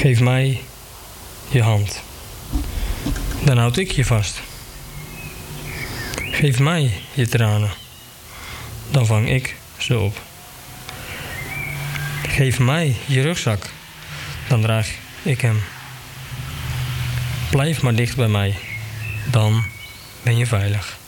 Geef mij je hand. Dan houd ik je vast. Geef mij je tranen. Dan vang ik ze op. Geef mij je rugzak. Dan draag ik hem. Blijf maar dicht bij mij. Dan ben je veilig.